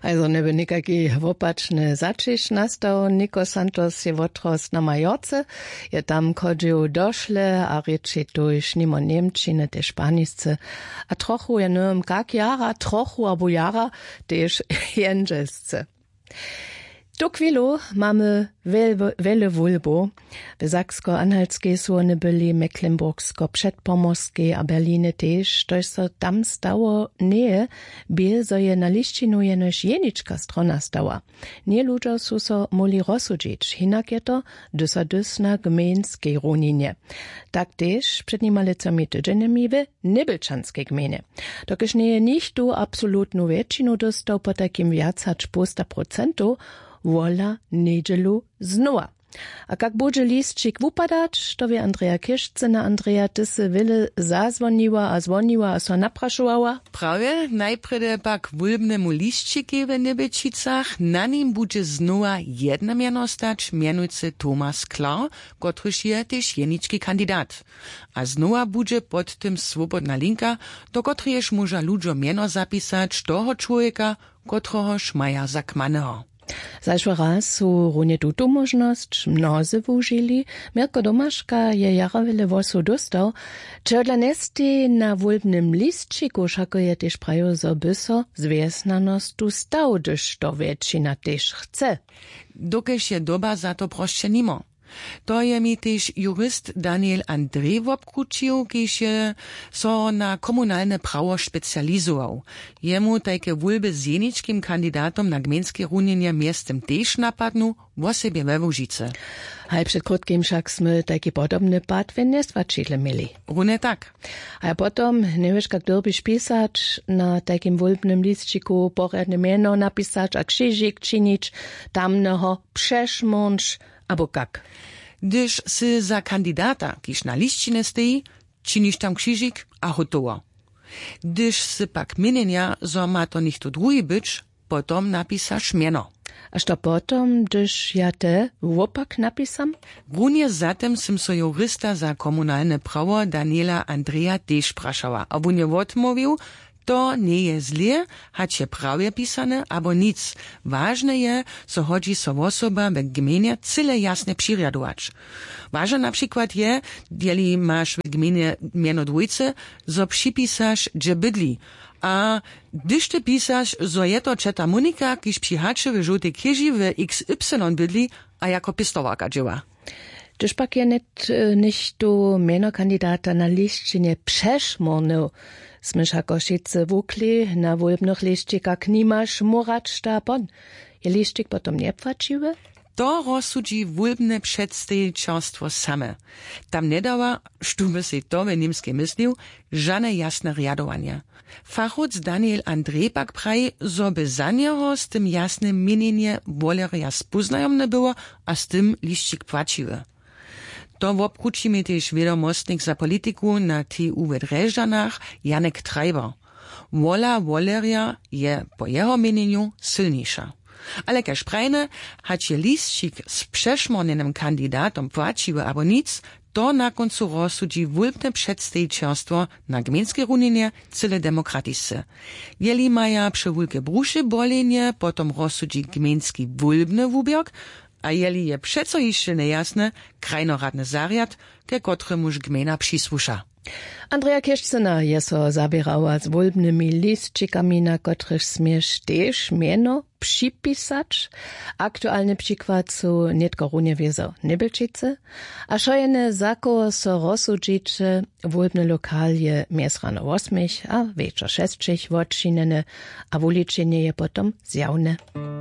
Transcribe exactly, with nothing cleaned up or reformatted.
Also ne by nikaki wopačne začiš nastał, Niko Santos je wotros na Majorce, je tam chodził doszle, a reči tuž nimo Niemčine, te španisce, a trochu je nem kak jara, trochu abo jara, tež jędrzesce. Do chwilu mamy wiele wulbo. W Saksko-Anhaltskiej są nie byli Mecklenburgsko, Przedpomorskie, a Berliny też. To jest tam stało nie, by so je na liścinu jenoś jeniczka strona stała. Nie ludzie są so moli rozsudzić, hinak je to dys na gmejnskiej runinie. Tak też przed niemalcami tydzieniami w Nibelczanskiej gminy. Dokiż nie nicht tu absolutną wieczinu dostał po takim wiacać posta procentu, wola niedzielu znowa. A kak bude listčik wupadać, to wie Andrea Kiszczyna. Andrea, ty se wille zazwoniła, a zwoniła, a so napraszowała? Prawie, najprede pak wulbnemu listčiki w Niebelčicach, na nim bude znowa jedna miano stać, mianujcy Thomas Klar, kotryż je też jeniczki kandidat. A znowa bude pod tym swobodna linka, do kotryjeż może ludziom miano zapisać toho człowieka, kotrohoż maja zakmaneho. Zajszły raz su runie tutu możność, mnozy wużyli, Mirko Domaszka je jara wiele wosu dostał, czy dla nesty na wulbnym listčiku szako je też prajo so byso zwiesnanost tu stał, gdyż to wieczina też chce. Dokež je doba za to prošće nimo. To je mi też jurist Daniel Andrej wobkručił, kiž je so na komunalne prawo specializował. Jemu tajke wulby z jeničkim kandidatom na gmejnskie runjenje miestem też napadnu, wo sobie we Łužice. A przed krótkim však sme taki podobny pad w Nestwačile mieli. Rune tak. A potom, nie wiesz, jak derbyś pisać, na takim wulbnym listčiku poradne mieno napisać, a krzyżyk czynić, tamneho przeszmącz, abo kak? Gdyż sy za kandidata, kiż na liścinie stoi, czynisz tam krzyżyk, a hotowo. Gdyż sy pak mienienia, zo ma to nichto drugi być, potom napisasz mieno. A što potom, gdyż ja te wopak napisam? Runie zatem sym so jurista za komunalne prawo Daniela Andreja też praszała, a on je odmówił, to nie je zle, hać je prawie pisane, abo nic. Ważne je, so chodzi so osoba w gminie cyle jasne přirjadować. Ważne na przykład je, jeli masz w gminie miano dwójce, so przypisasz, gdzie bydli. A gdyż ty pisasz, so je to czeta Monika, kiż przyhaczy w żółtej kieži w X Y bydli, a jako pistowarka dzieła. Gdyż pak je net nicht tu miano kandidata na liścinie przeszmorny, Smyš ako šice wukli na wulbnych liščikach nimaš morać štabon. Je liščik potom nie płaciły? To rozsudzi wulbne przedstawicielstwo same. Tam nie dała, sztuby si to w niemskie myslił, żadne jasne riadowania. Fachoc Daniel Andrej pak praji, zo by za niego z tym jasnym mienienie woleria spoznajomne było, a z tym liščik płaciły. To wobkruči mi też wiadomostnik za polityku na T U w Drežďanach Janek Treiber. Wola woleria je po jeho mienieniu silniejsza. Ale kaž prajne, hać je listčik z przeszmornenym kandidatom płaciły abo nic, to na końcu rozsudzi wulbne przedstawicielstwo na gmejnskie runjenje cyle demokratisce. Jeli maja przewulke bruszy bolenie, potom rozsudzi gmejnski wulbny wubierk, a jeli je przeco jeszcze nejasne, krajnoradny zariad, ke kotremuž gmejna přisłuša. Andrea Kiszczyna je so zabierała z wulbnymi listčikami, na kotrych smiesz też mieno przypisać. Aktualny przykład su nietko runie wiezo Nibelčice, a szojene zako so rozsudžiče wulbny lokal je mies rano osmich, a wieczor šestčich odčinene, a wuličenje je potom zjawne.